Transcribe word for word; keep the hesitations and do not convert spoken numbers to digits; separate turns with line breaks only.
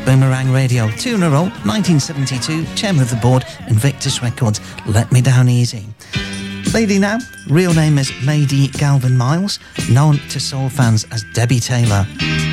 Boomerang Radio, two in a row, nineteen seventy-two, chairman of the board, Invictus Records, Let Me Down Easy. Lady now, real name is Mady Galvin Miles, known to soul fans as Debbie Taylor.